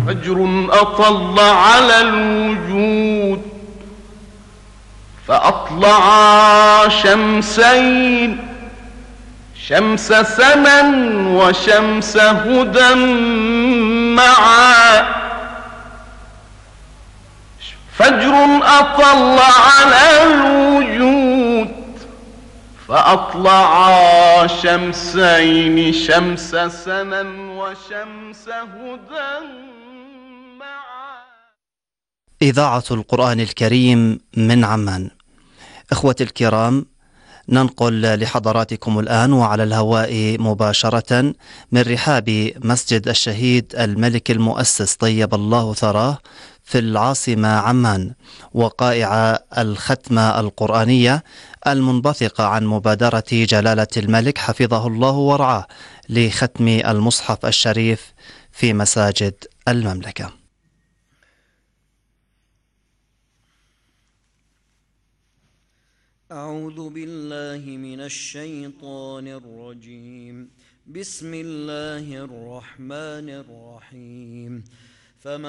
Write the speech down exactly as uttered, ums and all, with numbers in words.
فجر أطل على الوجود فأطلع شمسين، شمس سما وشمس هدى معا. فجر أطل على الوجود فأطلع شمسين، شمس سنا وشمس هدى معا. إذاعة القرآن الكريم من عمان. إخوتي الكرام، ننقل لحضراتكم الآن وعلى الهواء مباشرة من رحاب مسجد الشهيد الملك المؤسس طيب الله ثراه في العاصمة عمان، وقائع الختمة القرآنية المنبثقة عن مبادرة جلالة الملك حفظه الله ورعاه لختم المصحف الشريف في مساجد المملكة. أعوذ بالله من الشيطان الرجيم. بسم الله الرحمن الرحيم. فمن